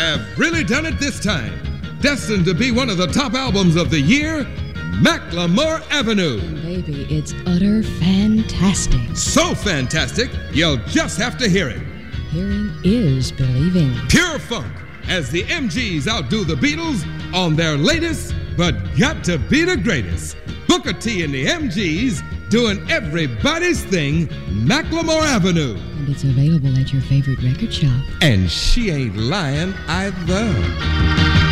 have really done it this time. Destined to be one of the top albums of the year, Macklemore Avenue. And baby, it's utter fantastic. So fantastic, you'll just have to hear it. Hearing is believing. Pure funk, as the MGs outdo the Beatles on their latest, but got to be the greatest. Booker T and the MGs doing everybody's thing, Macklemore Avenue. And it's available at your favorite record shop. And she ain't lying either.